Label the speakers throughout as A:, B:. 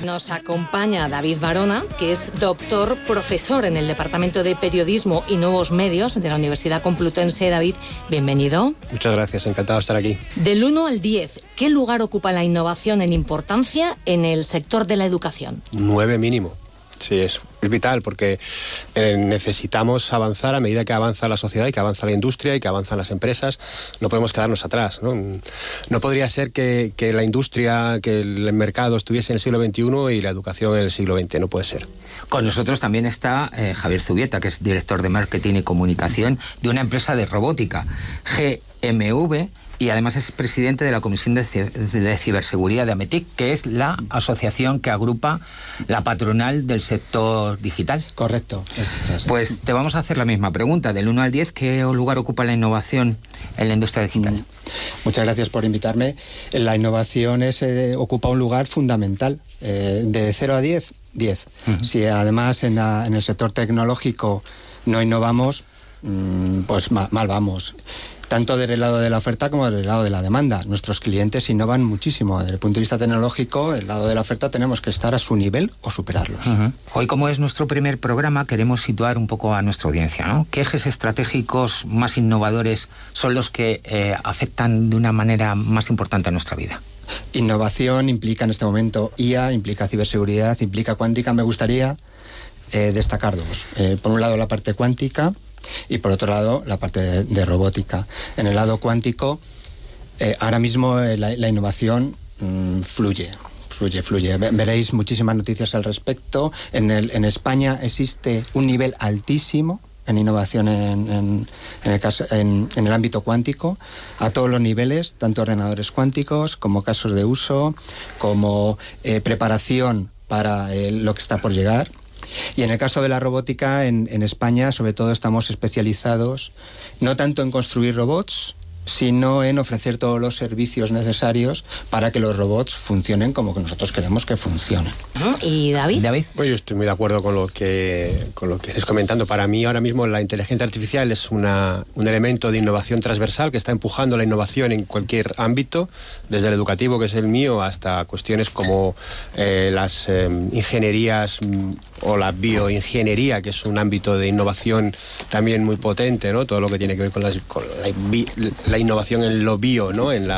A: Nos acompaña David Barona, que es doctor, profesor en el Departamento de Periodismo y Nuevos Medios de la Universidad Complutense. David, bienvenido.
B: Muchas gracias, encantado de estar aquí.
A: Del 1 al 10, ¿qué lugar ocupa la innovación en importancia en el sector de la educación?
B: 9 mínimo. Sí, es vital porque necesitamos avanzar a medida que avanza la sociedad y que avanza la industria y que avanzan las empresas. No podemos quedarnos atrás, ¿no? No podría ser que la industria, que el mercado estuviese en el siglo XXI y la educación en el siglo XX. No puede ser.
C: Con nosotros también está Javier Zubieta, que es director de Marketing y Comunicación de una empresa de robótica, GMV, y además es presidente de la Comisión de Ciberseguridad de AMETIC, que es la asociación que agrupa la patronal del sector digital.
D: Correcto.
C: Pues te vamos a hacer la misma pregunta. Del 1 al 10, ¿qué lugar ocupa la innovación en la industria digital?
D: Muchas gracias por invitarme. La innovación ocupa un lugar fundamental. De 0 a 10, 10. Uh-huh. Si además en el sector tecnológico no innovamos, pues mal vamos. Tanto del lado de la oferta como del lado de la demanda. Nuestros clientes innovan muchísimo. Desde el punto de vista tecnológico, del lado de la oferta tenemos que estar a su nivel o superarlos.
C: Uh-huh. Hoy, como es nuestro primer programa, queremos situar un poco a nuestra audiencia, ¿no? ¿Qué ejes estratégicos más innovadores son los que afectan de una manera más importante a nuestra vida?
D: Innovación implica en este momento IA, implica ciberseguridad, implica cuántica. Me gustaría destacar dos. Por un lado, la parte cuántica, y por otro lado la parte de robótica. En el lado cuántico, ahora mismo la innovación fluye. Veréis muchísimas noticias al respecto. En España existe un nivel altísimo en innovación en el ámbito cuántico, a todos los niveles, tanto ordenadores cuánticos como casos de uso, como preparación para lo que está por llegar. Y en el caso de la robótica, en España, sobre todo, estamos especializados no tanto en construir robots, sino en ofrecer todos los servicios necesarios para que los robots funcionen como que nosotros queremos que funcionen.
A: ¿Y David?
B: Bueno, yo estoy muy de acuerdo con lo que estáis comentando. Para mí, ahora mismo, la inteligencia artificial es un elemento de innovación transversal que está empujando la innovación en cualquier ámbito, desde el educativo, que es el mío, hasta cuestiones como las ingenierías o la bioingeniería, que es un ámbito de innovación también muy potente, ¿no? Todo lo que tiene que ver con la innovación en lo bio, ¿no? En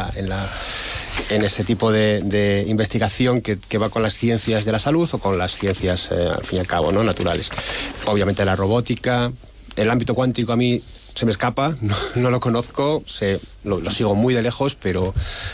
B: ese tipo de investigación que va con las ciencias de la salud o con las ciencias, al fin y al cabo, ¿no? Naturales. Obviamente la robótica, el ámbito cuántico a mí se me escapa, no lo conozco, lo sigo muy de lejos, pero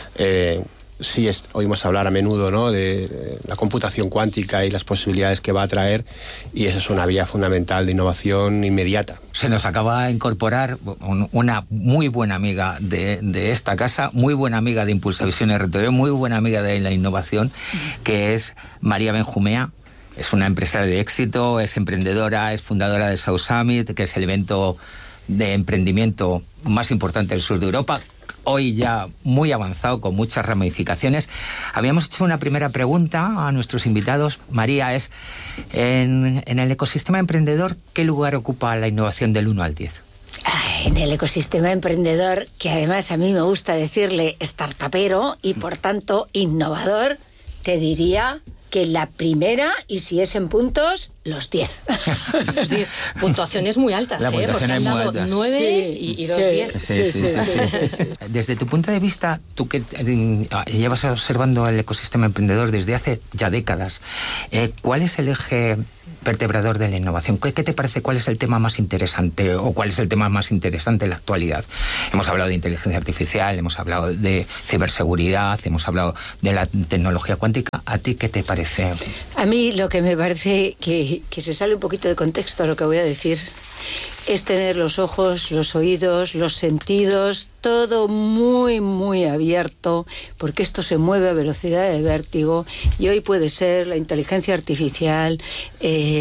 B: sí oímos hablar a menudo, ¿no? De la computación cuántica y las posibilidades que va a traer, y esa es una vía fundamental de innovación inmediata.
C: Se nos acaba de incorporar una muy buena amiga de esta casa, muy buena amiga de Impulsavisión RTV, muy buena amiga de la innovación, que es María Benjumea. Es una empresaria de éxito, es emprendedora, es fundadora de South Summit, que es el evento de emprendimiento más importante del sur de Europa. Hoy ya muy avanzado, con muchas ramificaciones. Habíamos hecho una primera pregunta a nuestros invitados. María, es en el ecosistema emprendedor, ¿qué lugar ocupa la innovación del 1 al 10?
E: En el ecosistema emprendedor, que además a mí me gusta decirle startupero y por tanto innovador, te diría que la primera, y si es en puntos, los 10.
A: Los 10. Puntuaciones muy altas,
C: la puntuación
A: porque
C: es muy
A: han dado
C: alta.
A: 9 y 2 10.
C: Sí. Desde tu punto de vista, tú que llevas observando el ecosistema emprendedor desde hace ya décadas, ¿cuál es el eje vertebrador de la innovación? ¿Qué te parece? ¿Cuál es el tema más interesante o cuál es el tema más interesante en la actualidad? Hemos hablado de inteligencia artificial, hemos hablado de ciberseguridad, hemos hablado de la tecnología cuántica. ¿A ti qué te parece?
E: A mí lo que me parece que se sale un poquito de contexto a lo que voy a decir es tener los ojos, los oídos, los sentidos, todo muy, muy abierto, porque esto se mueve a velocidad de vértigo y hoy puede ser la inteligencia artificial,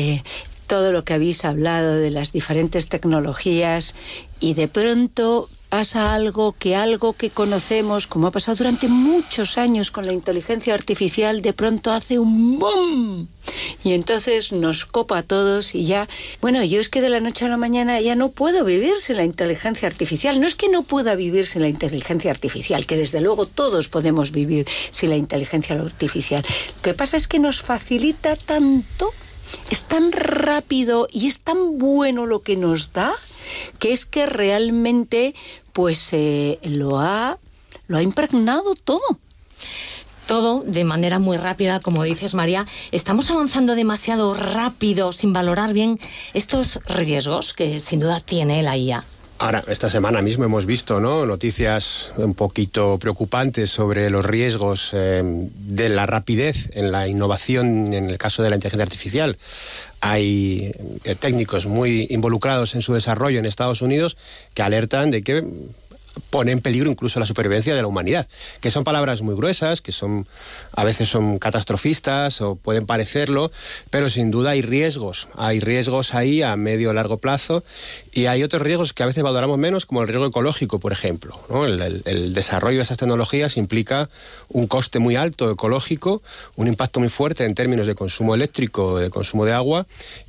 E: todo lo que habéis hablado de las diferentes tecnologías, y de pronto pasa algo que conocemos, como ha pasado durante muchos años con la inteligencia artificial, de pronto hace un ¡boom! Y entonces nos copa a todos y ya... Bueno, yo es que de la noche a la mañana ya no puedo vivir sin la inteligencia artificial. No es que no pueda vivir sin la inteligencia artificial, que desde luego todos podemos vivir sin la inteligencia artificial. Lo que pasa es que nos facilita tanto, es tan rápido y es tan bueno lo que nos da, que es que realmente pues lo ha impregnado todo.
A: Todo de manera muy rápida, como dices, María. Estamos avanzando demasiado rápido sin valorar bien estos riesgos que sin duda tiene la IA.
B: Ahora, esta semana mismo hemos visto, ¿no?, noticias un poquito preocupantes sobre los riesgos de la rapidez en la innovación en el caso de la inteligencia artificial. Hay técnicos muy involucrados en su desarrollo en Estados Unidos que alertan de que pone en peligro incluso la supervivencia de la humanidad, que son palabras muy gruesas, que a veces son catastrofistas o pueden parecerlo, pero sin duda hay riesgos ahí a medio o largo plazo, y hay otros riesgos que a veces valoramos menos, como el riesgo ecológico, por ejemplo, ¿no? El desarrollo de esas tecnologías implica un coste muy alto ecológico, un impacto muy fuerte en términos de consumo eléctrico, de consumo de agua,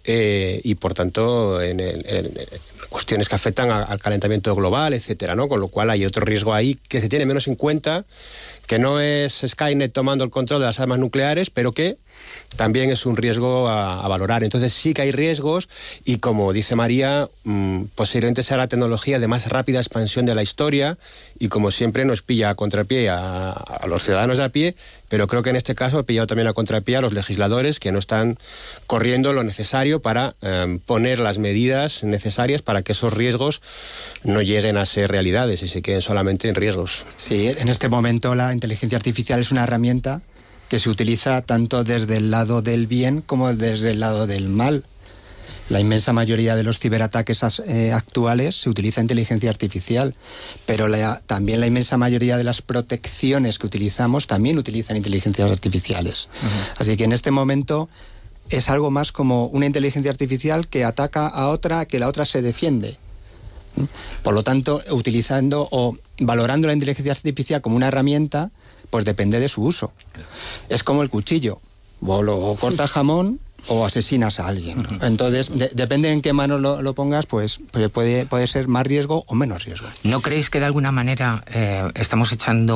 B: y por tanto en cuestiones que afectan al calentamiento global, etcétera, ¿no? Con lo cual hay otro riesgo ahí que se tiene menos en cuenta, que no es Skynet tomando el control de las armas nucleares, pero que también es un riesgo a valorar. Entonces sí que hay riesgos y, como dice María, posiblemente sea la tecnología de más rápida expansión de la historia y, como siempre, nos pilla a contrapié a los ciudadanos de a pie, pero creo que en este caso ha pillado también a contrapié a los legisladores, que no están corriendo lo necesario para poner las medidas necesarias para que esos riesgos no lleguen a ser realidades y se queden solamente en riesgos.
D: Sí, en este momento la inteligencia artificial es una herramienta que se utiliza tanto desde el lado del bien como desde el lado del mal. La inmensa mayoría de los ciberataques actuales se utiliza inteligencia artificial, pero también la inmensa mayoría de las protecciones que utilizamos también utilizan inteligencias artificiales. Así que en este momento es algo más como una inteligencia artificial que ataca a otra, que la otra se defiende. Por lo tanto, utilizando o valorando la inteligencia artificial como una herramienta, pues depende de su uso. Es como el cuchillo, o cortas jamón o asesinas a alguien. Entonces, depende en qué manos lo pongas, pues puede ser más riesgo o menos riesgo.
C: ¿No creéis que de alguna manera estamos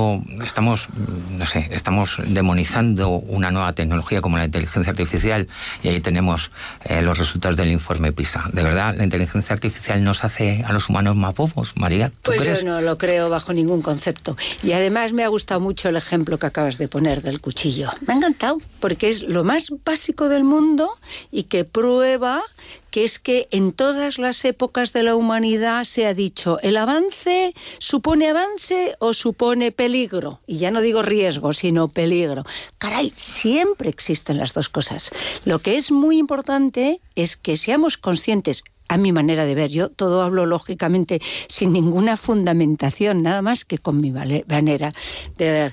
C: demonizando una nueva tecnología como la inteligencia artificial? Y ahí tenemos los resultados del informe PISA. ¿De verdad la inteligencia artificial nos hace a los humanos más bobos, María? ¿Tú crees?
E: Yo no lo creo bajo ningún concepto. Y además me ha gustado mucho el ejemplo que acabas de poner del cuchillo. Me ha encantado, porque es lo más básico del mundo y que prueba que es que en todas las épocas de la humanidad se ha dicho, ¿el avance supone avance o supone peligro? Y ya no digo riesgo, sino peligro. Caray, siempre existen las dos cosas. Lo que es muy importante es que seamos conscientes, a mi manera de ver, yo todo hablo lógicamente sin ninguna fundamentación, nada más que con mi manera de ver.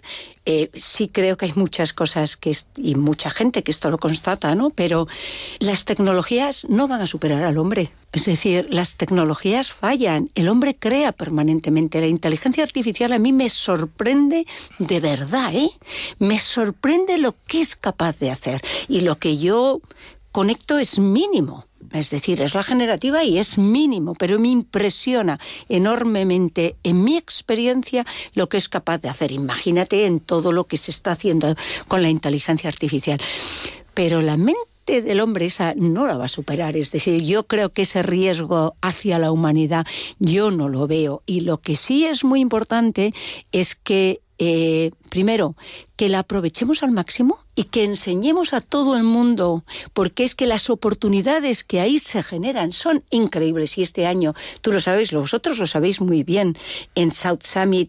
E: Sí creo que hay muchas cosas y mucha gente que esto lo constata, ¿no? Pero las tecnologías no van a superar al hombre. Es decir, las tecnologías fallan. El hombre crea permanentemente. La inteligencia artificial a mí me sorprende de verdad, ¿eh? Me sorprende lo que es capaz de hacer. Y lo que yo conecto es mínimo. Es decir, es la generativa y es mínimo, pero me impresiona enormemente, en mi experiencia, lo que es capaz de hacer. Imagínate en todo lo que se está haciendo con la inteligencia artificial. Pero la mente del hombre esa no la va a superar. Es decir, yo creo que ese riesgo hacia la humanidad yo no lo veo. Y lo que sí es muy importante es que, primero, que la aprovechemos al máximo y que enseñemos a todo el mundo, porque es que las oportunidades que ahí se generan son increíbles. Y este año, tú lo sabéis, vosotros lo sabéis muy bien, en South Summit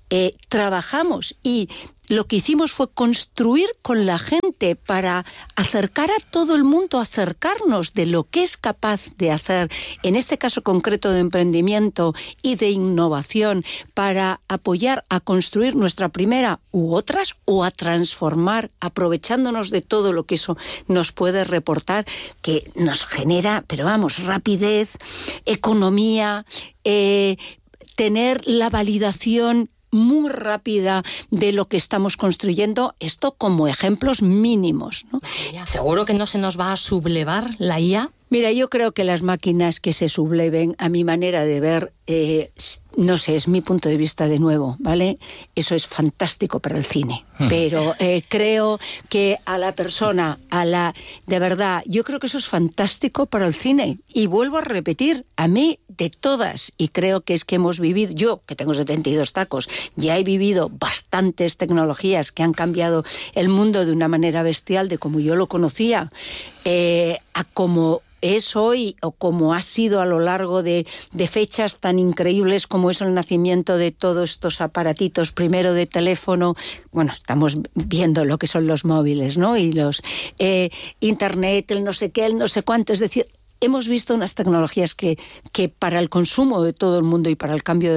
E: trabajamos y lo que hicimos fue construir con la gente para acercar a todo el mundo, acercarnos de lo que es capaz de hacer, en este caso concreto de emprendimiento y de innovación, para apoyar a construir nuestra primera u otras, o a transformar, aprovechándonos de todo lo que eso nos puede reportar, que nos genera, pero vamos, rapidez, economía, tener la validación muy rápida de lo que estamos construyendo, esto como ejemplos mínimos, ¿no?
A: ¿Seguro que no se nos va a sublevar la IA?
E: Mira, yo creo que las máquinas que se subleven, a mi manera de ver, no sé, es mi punto de vista de nuevo, ¿vale? Eso es fantástico para el cine, pero creo que a la persona, de verdad, yo creo que eso es fantástico para el cine. Y vuelvo a repetir, a mí de todas, y creo que es que hemos vivido, yo que tengo 72 tacos, ya he vivido bastantes tecnologías que han cambiado el mundo de una manera bestial, de como yo lo conocía, a como es hoy o como ha sido a lo largo de fechas tan increíbles como es el nacimiento de todos estos aparatitos, primero de teléfono, bueno, estamos viendo lo que son los móviles, ¿no? Y los internet, el no sé qué, el no sé cuánto, es decir, hemos visto unas tecnologías que para el consumo de todo el mundo y para el cambio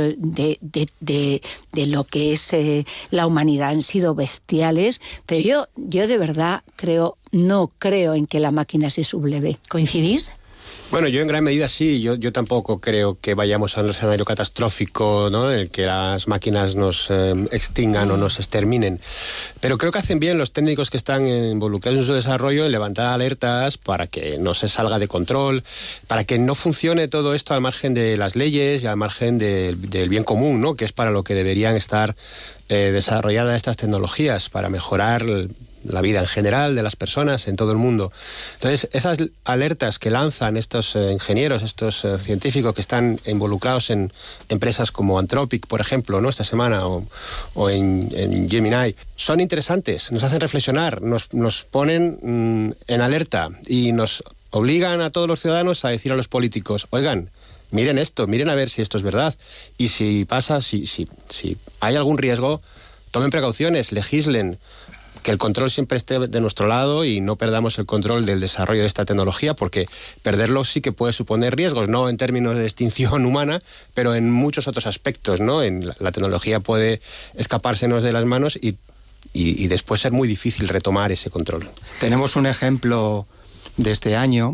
E: de lo que es la humanidad han sido bestiales, pero yo de verdad no creo en que la máquina se subleve.
A: ¿Coincidís?
B: Bueno, yo en gran medida sí, yo tampoco creo que vayamos a un escenario catastrófico, ¿no?, en el que las máquinas nos extingan o nos exterminen. Pero creo que hacen bien los técnicos que están involucrados en su desarrollo en levantar alertas para que no se salga de control, para que no funcione todo esto al margen de las leyes y al margen del bien común, ¿no?, que es para lo que deberían estar desarrolladas estas tecnologías, para mejorar la vida en general de las personas en todo el mundo. Entonces, esas alertas que lanzan estos ingenieros, estos científicos que están involucrados en empresas como Anthropic, por ejemplo, ¿no?, esta semana, o en Gemini, son interesantes, nos hacen reflexionar, nos ponen en alerta y nos obligan a todos los ciudadanos a decir a los políticos, oigan, miren esto, miren a ver si esto es verdad, y si pasa, si hay algún riesgo, tomen precauciones, legislen, que el control siempre esté de nuestro lado y no perdamos el control del desarrollo de esta tecnología, porque perderlo sí que puede suponer riesgos, no en términos de extinción humana, pero en muchos otros aspectos, ¿no? La tecnología puede escapársenos de las manos y después ser muy difícil retomar ese control.
D: Tenemos un ejemplo de este año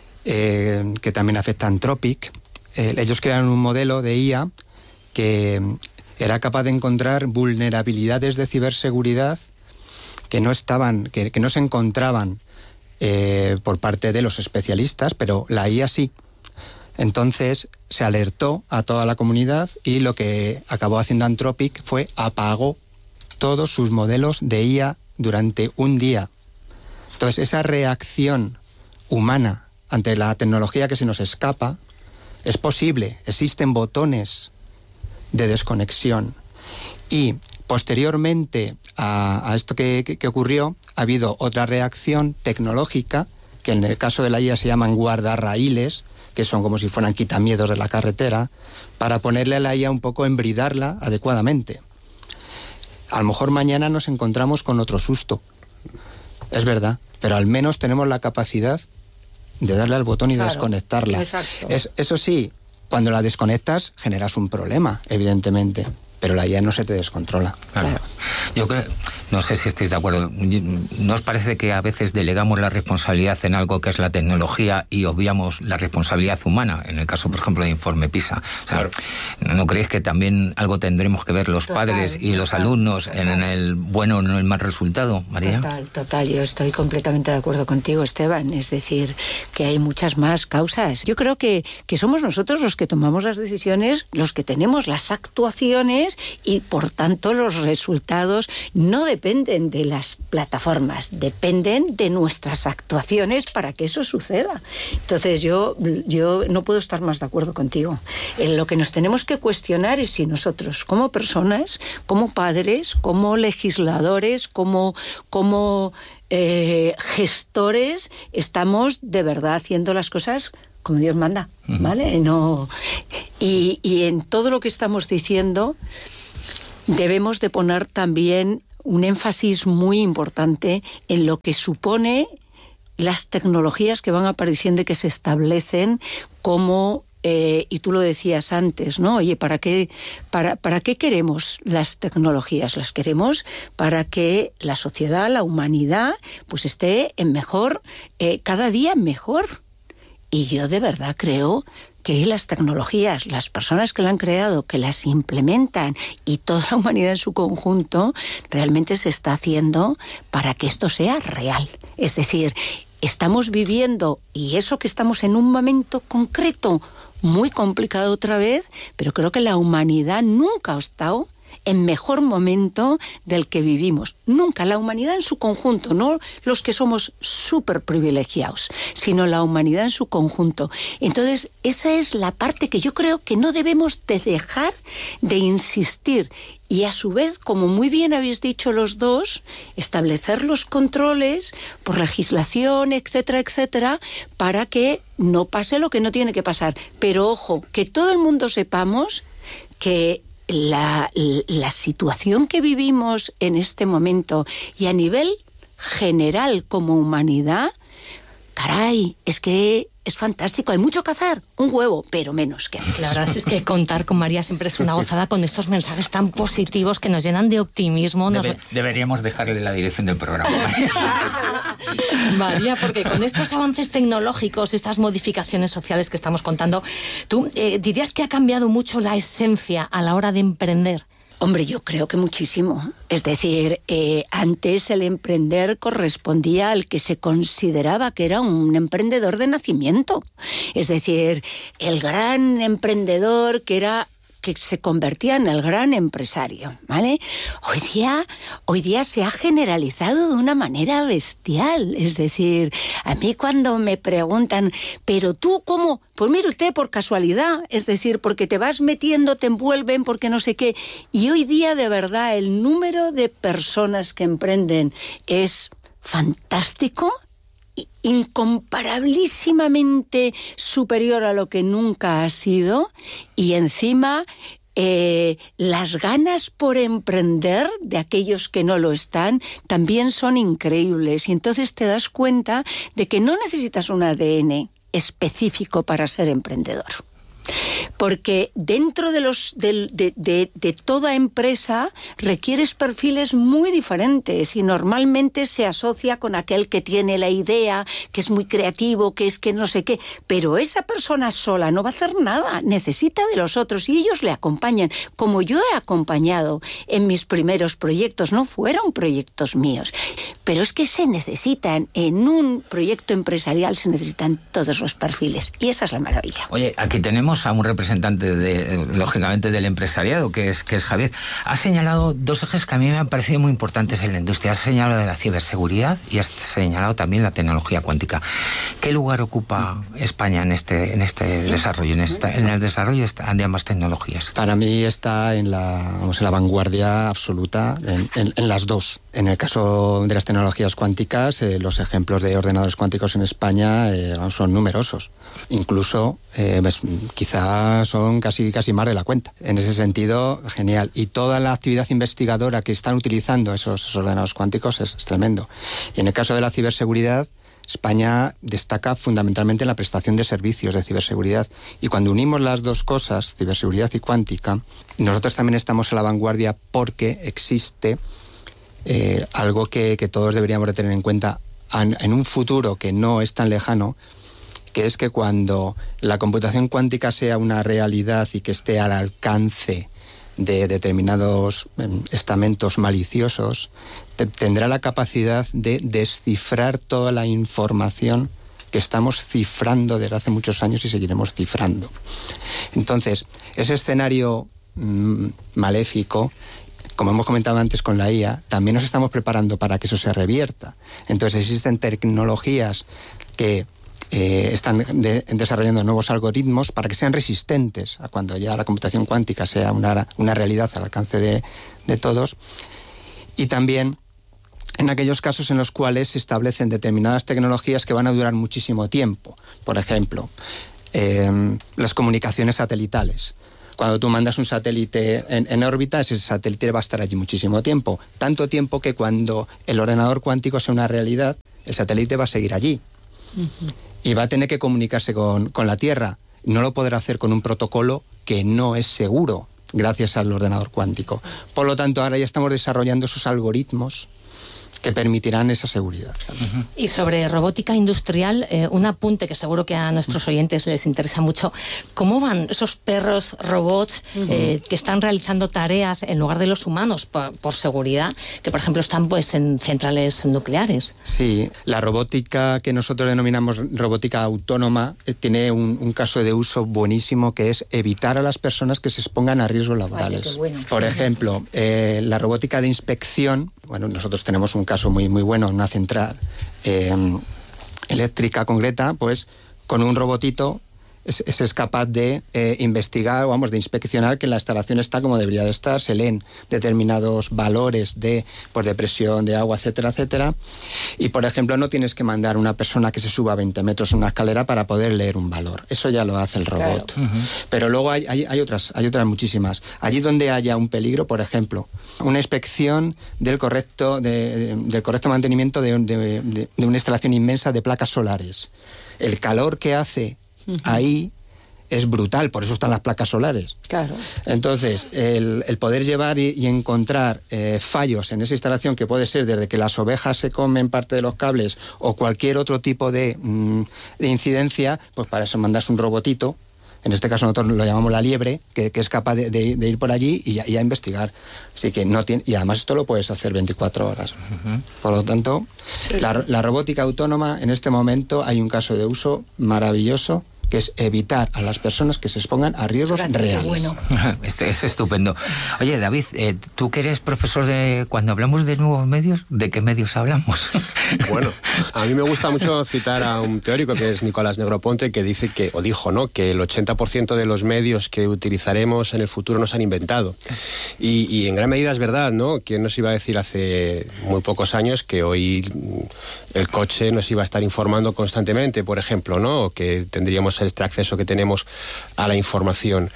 D: que también afecta a Anthropic. Ellos crearon un modelo de IA que era capaz de encontrar vulnerabilidades de ciberseguridad que no se encontraban por parte de los especialistas, pero la IA sí. Entonces se alertó a toda la comunidad y lo que acabó haciendo Anthropic fue apagó todos sus modelos de IA durante un día. Entonces esa reacción humana ante la tecnología que se nos escapa es posible. Existen botones de desconexión. Y posteriormente a esto que ocurrió, ha habido otra reacción tecnológica, que en el caso de la IA se llaman guardarraíles, que son como si fueran quitamiedos de la carretera, para ponerle a la IA un poco, embridarla adecuadamente. A lo mejor mañana nos encontramos con otro susto, es verdad, pero al menos tenemos la capacidad de darle al botón y desconectarla. Eso sí, cuando la desconectas generas un problema, evidentemente, pero la IA no se te descontrola.
C: Claro. Yo creo, no sé si estáis de acuerdo, ¿no os parece que a veces delegamos la responsabilidad en algo que es la tecnología y obviamos la responsabilidad humana? En el caso, por ejemplo, de Informe PISA. O sea, ¿no creéis que también algo tendremos que ver los padres y los alumnos en el bueno o en el mal resultado, María?
E: Total, yo estoy completamente de acuerdo contigo, Esteban. Es decir, que hay muchas más causas. Yo creo que somos nosotros los que tomamos las decisiones, los que tenemos las actuaciones, y por tanto los resultados no dependen de las plataformas, dependen de nuestras actuaciones para que eso suceda. Entonces yo no puedo estar más de acuerdo contigo. Lo que nos tenemos que cuestionar es si nosotros, como personas, como padres, como legisladores, como gestores, estamos de verdad haciendo las cosas como Dios manda, ¿vale? No. Y en todo lo que estamos diciendo debemos de poner también un énfasis muy importante en lo que supone las tecnologías que van apareciendo y que se establecen como, y tú lo decías antes, ¿no? Oye, ¿para qué queremos las tecnologías? Las queremos para que la sociedad, la humanidad, pues esté en mejor, cada día mejor. Y yo de verdad creo que las tecnologías, las personas que la han creado, que las implementan y toda la humanidad en su conjunto, realmente se está haciendo para que esto sea real. Es decir, estamos viviendo, y eso que estamos en un momento concreto, muy complicado otra vez, pero creo que la humanidad nunca ha estado en mejor momento del que vivimos. Nunca, la humanidad en su conjunto, no los que somos súper privilegiados, sino la humanidad en su conjunto. Entonces, esa es la parte que yo creo que no debemos de dejar de insistir. Y a su vez, como muy bien habéis dicho los dos, establecer los controles por legislación, etcétera, etcétera, para que no pase lo que no tiene que pasar. Pero ojo, que todo el mundo sepamos que la situación que vivimos en este momento y a nivel general como humanidad, caray, es que es fantástico, hay mucho que hacer, un huevo, pero menos que antes.
A: La verdad es que contar con María siempre es una gozada, con estos mensajes tan positivos que nos llenan de optimismo.
C: Deberíamos dejarle la dirección del programa.
A: María, porque con estos avances tecnológicos, estas modificaciones sociales que estamos contando, ¿tú dirías que ha cambiado mucho la esencia a la hora de emprender?
E: Hombre, yo creo que muchísimo. Es decir, antes el emprender correspondía al que se consideraba que era un emprendedor de nacimiento. Es decir, el gran emprendedor que se convertía en el gran empresario, ¿vale? Hoy día se ha generalizado de una manera bestial. Es decir, a mí cuando me preguntan, ¿pero tú cómo? Pues mire usted, por casualidad, es decir, porque te vas metiendo, te envuelven, porque no sé qué. Y hoy día, de verdad, el número de personas que emprenden es fantástico, incomparabilísimamente superior a lo que nunca ha sido, y encima las ganas por emprender de aquellos que no lo están también son increíbles, y entonces te das cuenta de que no necesitas un ADN específico para ser emprendedor. Porque dentro de toda empresa requieres perfiles muy diferentes y normalmente se asocia con aquel que tiene la idea, que es muy creativo, que es que no sé qué, pero esa persona sola no va a hacer nada, necesita de los otros y ellos le acompañan, como yo he acompañado en mis primeros proyectos, no fueron proyectos míos, pero es que se necesitan, en un proyecto empresarial se necesitan todos los perfiles y esa es la maravilla.
C: Oye, aquí tenemos a un representante, lógicamente, del empresariado, que es Javier. Ha señalado dos ejes que a mí me han parecido muy importantes en la industria. Has señalado de la ciberseguridad y has señalado también la tecnología cuántica. ¿Qué lugar ocupa España en este desarrollo, en el desarrollo de ambas tecnologías?
D: Para mí está en la vanguardia absoluta en las dos. En el caso de las tecnologías cuánticas, los ejemplos de ordenadores cuánticos en España son numerosos. Incluso, quizás son casi más de la cuenta. En ese sentido, genial. Y toda la actividad investigadora que están utilizando esos ordenadores cuánticos es tremendo. Y en el caso de la ciberseguridad, España destaca fundamentalmente en la prestación de servicios de ciberseguridad. Y cuando unimos las dos cosas, ciberseguridad y cuántica, nosotros también estamos a la vanguardia porque existe algo que todos deberíamos de tener en cuenta en un futuro que no es tan lejano, que es que cuando la computación cuántica sea una realidad y que esté al alcance de determinados estamentos maliciosos, tendrá la capacidad de descifrar toda la información que estamos cifrando desde hace muchos años y seguiremos cifrando. Entonces, ese escenario maléfico, como hemos comentado antes con la IA, también nos estamos preparando para que eso se revierta. Entonces existen tecnologías que están desarrollando nuevos algoritmos para que sean resistentes a cuando ya la computación cuántica sea una realidad al alcance de todos. Y también en aquellos casos en los cuales se establecen determinadas tecnologías que van a durar muchísimo tiempo. Por ejemplo, las comunicaciones satelitales. Cuando tú mandas un satélite en órbita, ese satélite va a estar allí muchísimo tiempo. Tanto tiempo que cuando el ordenador cuántico sea una realidad, el satélite va a seguir allí. Uh-huh. Y va a tener que comunicarse con la Tierra. No lo podrá hacer con un protocolo que no es seguro, gracias al ordenador cuántico. Por lo tanto, ahora ya estamos desarrollando esos algoritmos que permitirán esa seguridad.
A: Y sobre robótica industrial, un apunte que seguro que a nuestros oyentes les interesa mucho. ¿Cómo van esos perros robots que están realizando tareas en lugar de los humanos por seguridad, que por ejemplo están pues en centrales nucleares?
D: Sí, la robótica que nosotros denominamos robótica autónoma tiene un caso de uso buenísimo, que es evitar a las personas que se expongan a riesgos laborales.
E: Vaya, qué bueno.
D: Por ejemplo, la robótica de inspección. Bueno, nosotros tenemos un caso muy bueno en una central eléctrica concreta, pues con un robotito es capaz de investigar, o vamos, de inspeccionar que la instalación está como debería de estar, se leen determinados valores de presión, de agua, etcétera, etcétera. Y, por ejemplo, no tienes que mandar a una persona que se suba 20 metros en una escalera para poder leer un valor. Eso ya lo hace el robot. Claro. Pero luego hay otras muchísimas. Allí donde haya un peligro, por ejemplo, una inspección del correcto mantenimiento de una instalación inmensa de placas solares. El calor que hace ahí es brutal, por eso están las placas solares.
E: Claro.
D: Entonces, el poder llevar y encontrar fallos en esa instalación, que puede ser desde que las ovejas se comen parte de los cables o cualquier otro tipo de incidencia, pues para eso mandas un robotito. En este caso nosotros lo llamamos la liebre, que es capaz de ir por allí y a investigar. Así que no tiene, y además esto lo puedes hacer 24 horas. Por lo tanto, la robótica autónoma, en este momento hay un caso de uso maravilloso, que es evitar a las personas que se expongan a riesgos reales.
E: Bueno.
C: Es estupendo. Oye, David, tú que eres profesor cuando hablamos de nuevos medios, ¿de qué medios hablamos?
B: Bueno, a mí me gusta mucho citar a un teórico que es Nicolás Negroponte, que dice que el 80% de los medios que utilizaremos en el futuro no se han inventado. Y en gran medida es verdad, ¿no? ¿Quién nos iba a decir hace muy pocos años que hoy el coche nos iba a estar informando constantemente, por ejemplo, ¿no? O que tendríamos este acceso que tenemos a la información.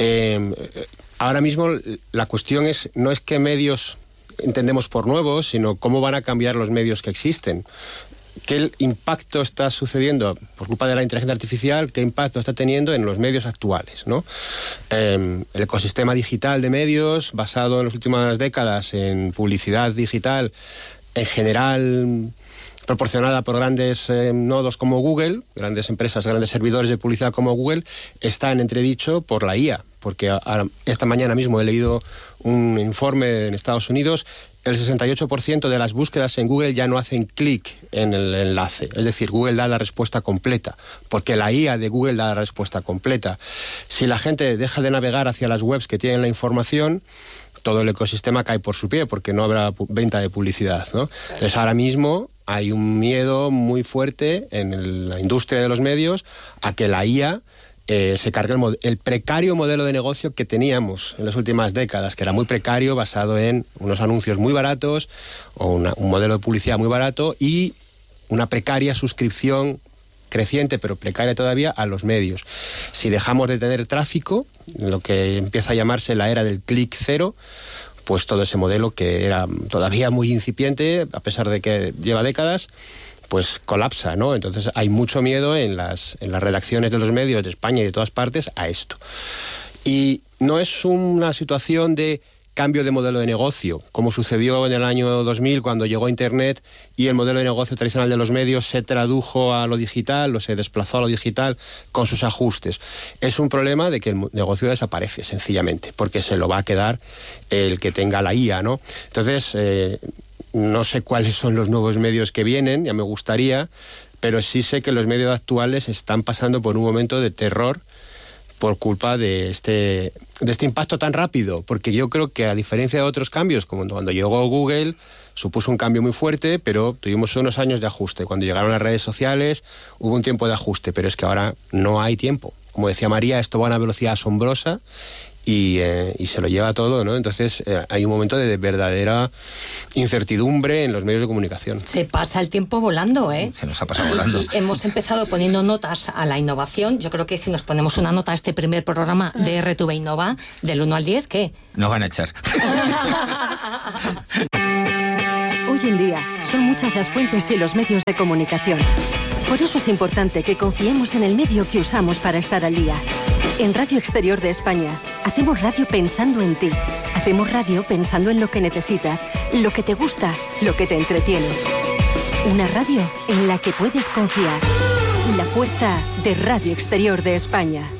B: Ahora mismo la cuestión no es qué medios entendemos por nuevos, sino cómo van a cambiar los medios que existen. ¿Qué impacto está sucediendo por culpa de la inteligencia artificial? ¿Qué impacto está teniendo en los medios actuales, ¿no? El ecosistema digital de medios, basado en las últimas décadas en publicidad digital, en general proporcionada por grandes nodos como Google, grandes empresas, grandes servidores de publicidad como Google, está en entredicho por la IA, porque esta mañana mismo he leído un informe en Estados Unidos. El 68% de las búsquedas en Google ya no hacen clic en el enlace. Es decir, Google da la respuesta completa, porque la IA de Google da la respuesta completa. Si la gente deja de navegar hacia las webs que tienen la información, todo el ecosistema cae por su pie, porque no habrá venta de publicidad, ¿no? Entonces, ahora mismo hay un miedo muy fuerte en la industria de los medios a que la IA se cargue el precario modelo de negocio que teníamos en las últimas décadas, que era muy precario, basado en unos anuncios muy baratos o un modelo de publicidad muy barato y una precaria suscripción creciente, pero precaria todavía, a los medios. Si dejamos de tener tráfico, lo que empieza a llamarse la era del clic cero, pues todo ese modelo que era todavía muy incipiente, a pesar de que lleva décadas, pues colapsa, ¿no? Entonces hay mucho miedo en las redacciones de los medios de España y de todas partes a esto. Y no es una situación de cambio de modelo de negocio, como sucedió en el año 2000 cuando llegó Internet y el modelo de negocio tradicional de los medios se tradujo a lo digital o se desplazó a lo digital con sus ajustes. Es un problema de que el negocio desaparece, sencillamente, porque se lo va a quedar el que tenga la IA, ¿no? Entonces, no sé cuáles son los nuevos medios que vienen, ya me gustaría, pero sí sé que los medios actuales están pasando por un momento de terror por culpa de este impacto tan rápido, porque yo creo que a diferencia de otros cambios, como cuando llegó Google, supuso un cambio muy fuerte, pero tuvimos unos años de ajuste. Cuando llegaron las redes sociales hubo un tiempo de ajuste, pero es que ahora no hay tiempo. Como decía María, esto va a una velocidad asombrosa y se lo lleva todo, ¿no? Entonces hay un momento de verdadera incertidumbre en los medios de comunicación.
A: Se pasa el tiempo volando, ¿eh?
C: Se nos ha pasado volando.
A: Y hemos empezado poniendo notas a la innovación. Yo creo que si nos ponemos una nota a este primer programa de RTV Innova, del 1 al 10, ¿qué?
C: Nos van a echar.
F: Hoy en día son muchas las fuentes y los medios de comunicación. Por eso es importante que confiemos en el medio que usamos para estar al día. En Radio Exterior de España Hacemos radio pensando en ti. Hacemos radio pensando en lo que necesitas, lo que te gusta, lo que te entretiene. Una radio en la que puedes confiar. La fuerza de Radio Exterior de España.